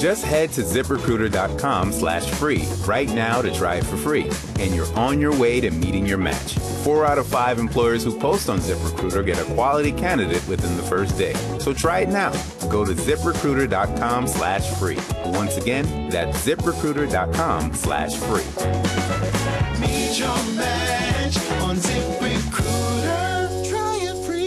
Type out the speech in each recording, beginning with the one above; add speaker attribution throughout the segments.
Speaker 1: Just head to ZipRecruiter.com/free right now to try it for free, and you're on your way to meeting your match. 4 out of 5 employers who post on ZipRecruiter get a quality candidate within the first day. So try it now. Go to ZipRecruiter.com/free. Once again, that's ZipRecruiter.com/free.
Speaker 2: Meet your match on ZipRecruiter. Try it free.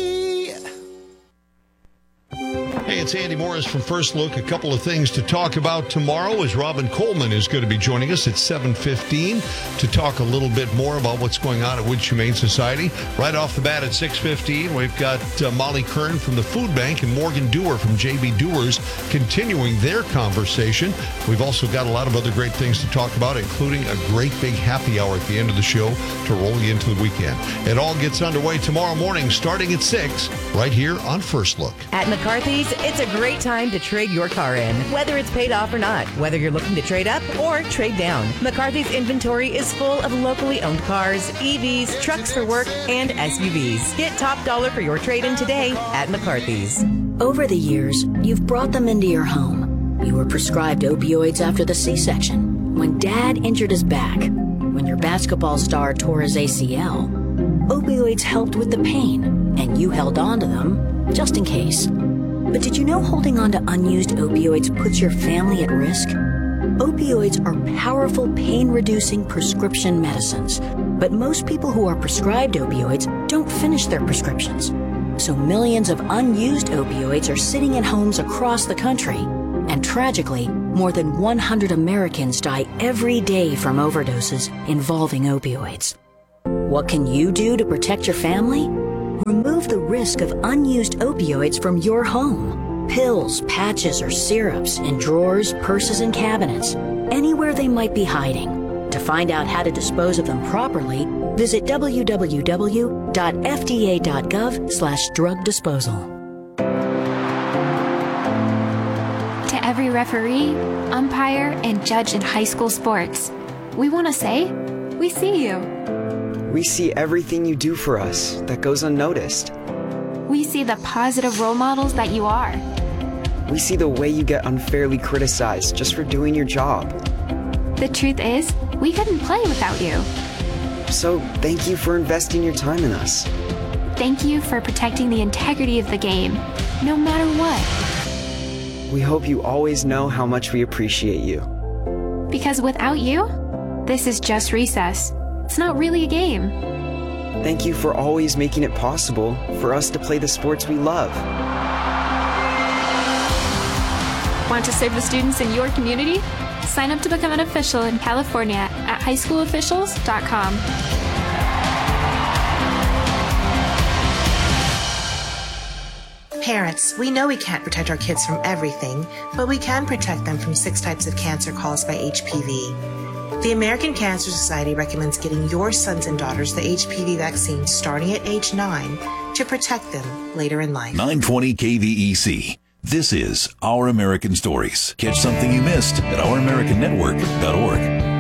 Speaker 3: Hey, it's Andy Morris from First Look. A couple of things to talk about tomorrow as Robin Coleman is going to be joining us at 7:15 to talk a little bit more about what's going on at Woods Humane Society. Right off the bat at 6:15, we've got Molly Kern from the Food Bank and Morgan Dewar from JB Dewars continuing their conversation. We've also got a lot of other great things to talk about, including a great big happy hour at the end of the show to roll you into the weekend. It all gets underway tomorrow morning starting at 6 right here on First Look.
Speaker 4: At McCarthy's, it's a great time to trade your car in, whether it's paid off or not, whether you're looking to trade up or trade down. McCarthy's inventory is full of locally owned cars, EVs, trucks for work, and SUVs. Get top dollar for your trade-in today at McCarthy's.
Speaker 5: Over the years, you've brought them into your home. You were prescribed opioids after the C-section, when Dad injured his back, when your basketball star tore his ACL. Opioids helped with the pain, and you held on to them just in case. But did you know holding on to unused opioids puts your family at risk? Opioids are powerful pain-reducing prescription medicines, but most people who are prescribed opioids don't finish their prescriptions. So millions of unused opioids are sitting in homes across the country. And tragically, more than 100 Americans die every day from overdoses involving opioids. What can you do to protect your family? Remove the risk of unused opioids from your home. Pills, patches, or syrups in drawers, purses, and cabinets, anywhere they might be hiding. To find out how to dispose of them properly, visit www.fda.gov/drug disposal.
Speaker 6: To every referee, umpire, and judge in high school sports, we want to say, we see you.
Speaker 7: We see everything you do for us that goes unnoticed.
Speaker 6: We see the positive role models that you are.
Speaker 7: We see the way you get unfairly criticized just for doing your job.
Speaker 6: The truth is, we couldn't play without you.
Speaker 7: So thank you for investing your time in us.
Speaker 6: Thank you for protecting the integrity of the game, no matter what.
Speaker 7: We hope you always know how much we appreciate you.
Speaker 6: Because without you, this is just recess. It's not really a game.
Speaker 7: Thank you for always making it possible for us to play the sports we love.
Speaker 6: Want to serve the students in your community? Sign up to become an official in California at highschoolofficials.com.
Speaker 8: Parents, we know we can't protect our kids from everything, but we can protect them from 6 types of cancer caused by HPV. The American Cancer Society recommends getting your sons and daughters the HPV vaccine starting at age 9 to protect them later in life.
Speaker 9: 920 KVEC. This is Our American Stories. Catch something you missed at ouramericannetwork.org.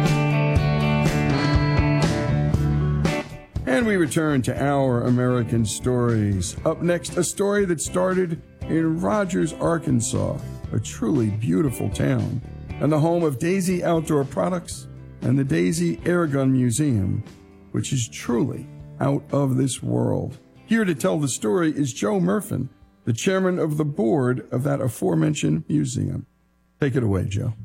Speaker 10: And we return to Our American Stories. Up next, a story that started in Rogers, Arkansas, a truly beautiful town, and the home of Daisy Outdoor Products and the Daisy Airgun Museum, which is truly out of this world. Here to tell the story is Joe Murfin, the chairman of the board of that aforementioned museum. Take it away, Joe.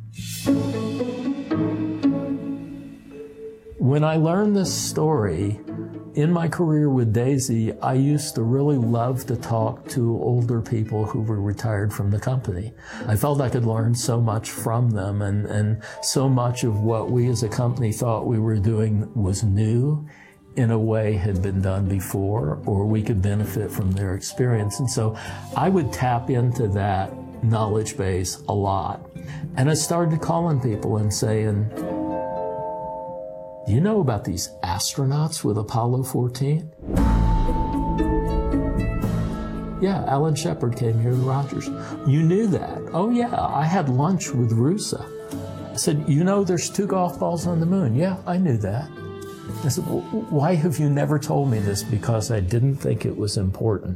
Speaker 11: When I learned this story, in my career with Daisy, I used to really love to talk to older people who were retired from the company. I felt I could learn so much from them, and so much of what we as a company thought we were doing was new, in a way had been done before, or we could benefit from their experience. And so I would tap into that knowledge base a lot. And I started calling people and saying, do you know about these astronauts with Apollo 14? Yeah, Alan Shepard came here to Rogers. You knew that? Oh yeah, I had lunch with Rusa. I said, you know there's 2 golf balls on the moon? Yeah, I knew that. I said, well, why have you never told me this? Because I didn't think it was important.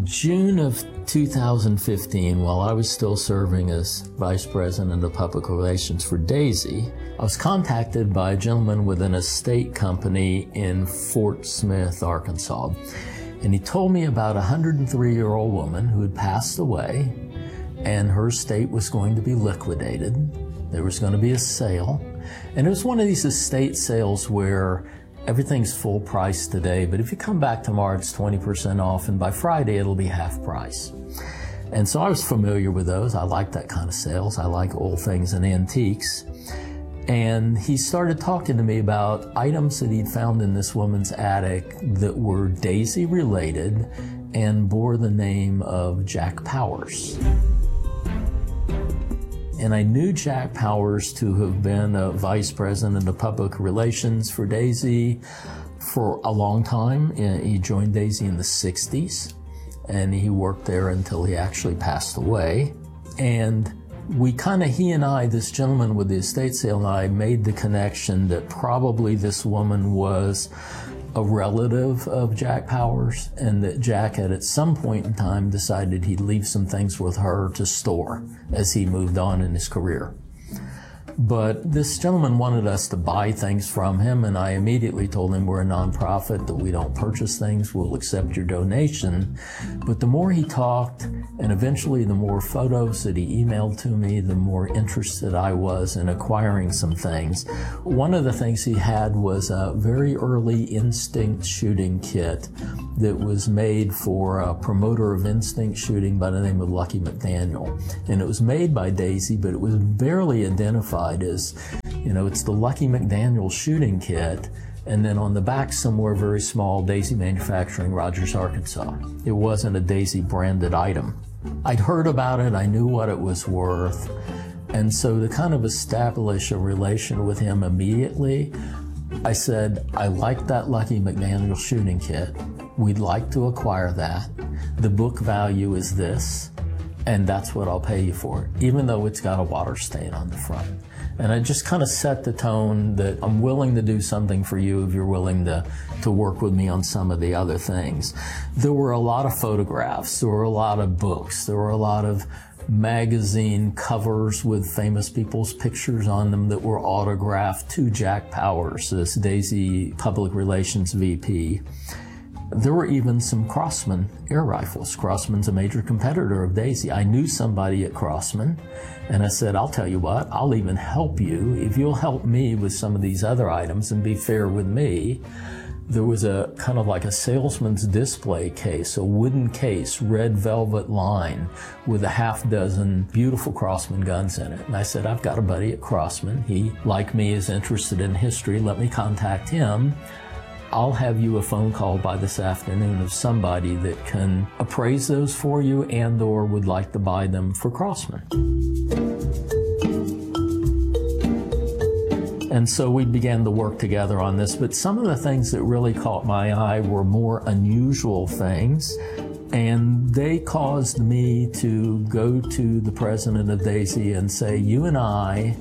Speaker 11: in June of 2015, while I was still serving as Vice President of Public Relations for Daisy, I was contacted by a gentleman with an estate company in Fort Smith, Arkansas. And he told me about a 103-year-old woman who had passed away, and her estate was going to be liquidated. There was going to be a sale. And it was one of these estate sales where everything's full price today, but if you come back tomorrow, it's 20% off, and by Friday, it'll be half price. And so I was familiar with those. I like that kind of sales. I like old things and antiques. And he started talking to me about items that he'd found in this woman's attic that were Daisy related and bore the name of Jack Powers. And I knew Jack Powers to have been a vice president of public relations for Daisy for a long time. He joined Daisy in the 60s, and he worked there until he actually passed away. And he and I, this gentleman with the estate sale and I, made the connection that probably this woman was a relative of Jack Powers, and that Jack had at some point in time decided he'd leave some things with her to store as he moved on in his career. But this gentleman wanted us to buy things from him, and I immediately told him we're a nonprofit, that we don't purchase things, we'll accept your donation. But the more he talked, and eventually the more photos that he emailed to me, the more interested I was in acquiring some things. One of the things he had was a very early instinct shooting kit that was made for a promoter of instinct shooting by the name of Lucky McDaniel. And it was made by Daisy, but it was barely identified as, it's the Lucky McDaniel shooting kit, and then on the back somewhere very small, Daisy Manufacturing, Rogers, Arkansas. It wasn't a Daisy branded item. I'd heard about it, I knew what it was worth, and so to kind of establish a relation with him immediately, I said, I like that Lucky McDaniel shooting kit. We'd like to acquire that. The book value is this, and that's what I'll pay you for it, even though it's got a water stain on the front. And I just kind of set the tone that I'm willing to do something for you if you're willing to work with me on some of the other things. There were a lot of photographs, there were a lot of books, there were a lot of magazine covers with famous people's pictures on them that were autographed to Jack Powers, this Daisy Public Relations VP. There were even some Crosman air rifles. Crosman's a major competitor of Daisy. I knew somebody at Crosman, and I said, I'll tell you what, I'll even help you if you'll help me with some of these other items and be fair with me. There was a kind of like a salesman's display case, a wooden case, red velvet line with a half dozen beautiful Crosman guns in it. And I said, I've got a buddy at Crosman. He, like me, is interested in history. Let me contact him. I'll have you a phone call by this afternoon of somebody that can appraise those for you and or would like to buy them for Crosman. And so we began to work together on this, but some of the things that really caught my eye were more unusual things, and they caused me to go to the president of Daisy and say, you and I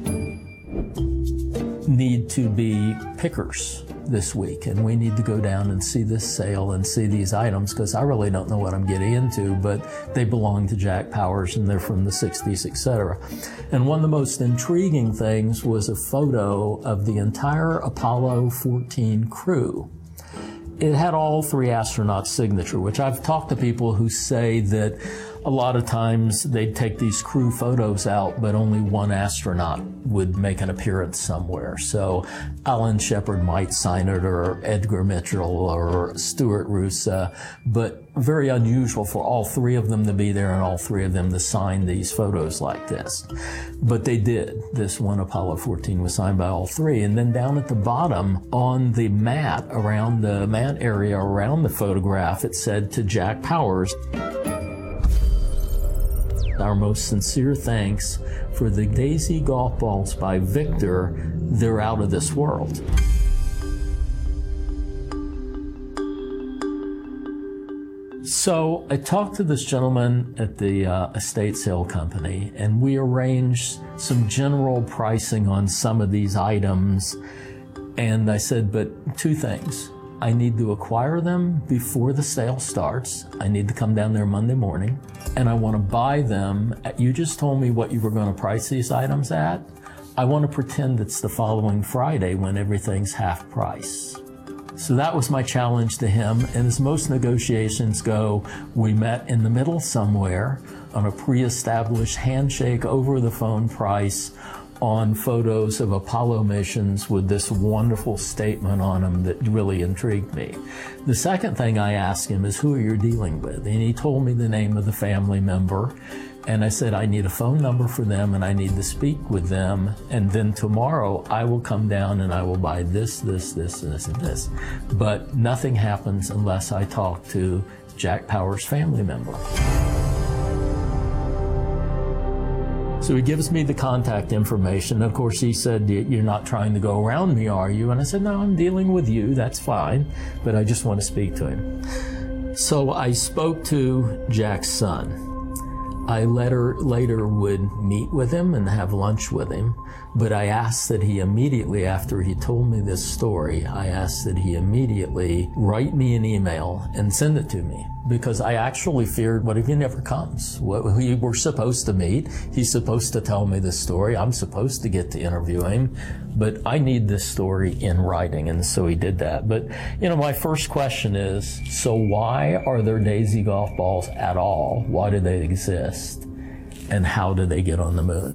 Speaker 11: need to be pickers this week, and we need to go down and see this sale and see these items, because I really don't know what I'm getting into, but they belong to Jack Powers and they're from the 60s, etc. And one of the most intriguing things was a photo of the entire Apollo 14 crew. It had all three astronauts' signature, which I've talked to people who say that a lot of times they'd take these crew photos out, but only one astronaut would make an appearance somewhere. So Alan Shepard might sign it, or Edgar Mitchell, or Stuart Roosa, but very unusual for all three of them to be there and all three of them to sign these photos like this. But they did. This one Apollo 14 was signed by all three. And then down at the bottom on the mat, around the mat area around the photograph, it said, to Jack Powers, our most sincere thanks for the Daisy golf balls by Victor. They're out of this world. So I talked to this gentleman at the estate sale company, and we arranged some general pricing on some of these items. And I said, but two things. I need to acquire them before the sale starts. I need to come down there Monday morning, and I want to buy them. You just told me what you were going to price these items at. I want to pretend it's the following Friday when everything's half price. So that was my challenge to him, and as most negotiations go, we met in the middle somewhere on a pre-established handshake over the phone price on photos of Apollo missions with this wonderful statement on them that really intrigued me. The second thing I asked him is, who are you dealing with? And he told me the name of the family member. And I said, I need a phone number for them and I need to speak with them. And then tomorrow I will come down and I will buy this, and this. But nothing happens unless I talk to Jack Powers' family member. So he gives me the contact information. Of course, he said, you're not trying to go around me, are you? And I said, no, I'm dealing with you. That's fine. But I just want to speak to him. So I spoke to Jack's son. I later would meet with him and have lunch with him, but I asked that he immediately, after he told me this story, I asked that he immediately write me an email and send it to me, because I actually feared, what if he never comes? We were supposed to meet. He's supposed to tell me this story. I'm supposed to get to interview him, but I need this story in writing, and so he did that. But, my first question is, so why are there Daisy golf balls at all? Why do they exist? And how did they get on the moon?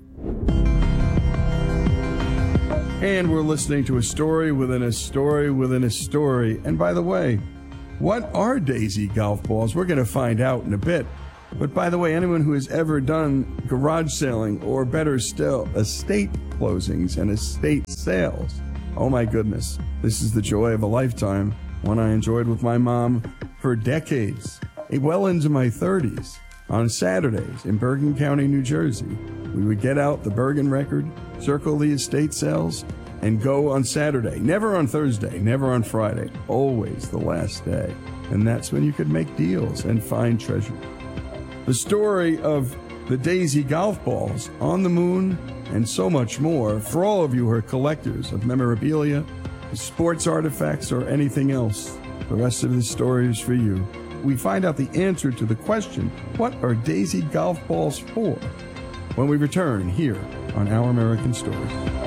Speaker 10: And we're listening to a story within a story within a story. And by the way, what are Daisy golf balls? We're going to find out in a bit. But by the way, anyone who has ever done garage selling, or better still, estate closings and estate sales, oh my goodness, this is the joy of a lifetime, one I enjoyed with my mom for decades, well into my 30s. On Saturdays in Bergen County, New Jersey, we would get out the Bergen Record, circle the estate sales, and go on Saturday. Never on Thursday, never on Friday, always the last day. And that's when you could make deals and find treasure. The story of the Daisy golf balls on the moon and so much more for all of you who are collectors of memorabilia, sports artifacts, or anything else. The rest of the story is for you. We find out the answer to the question, what are Daisy golf balls for? When we return here on Our American Stories.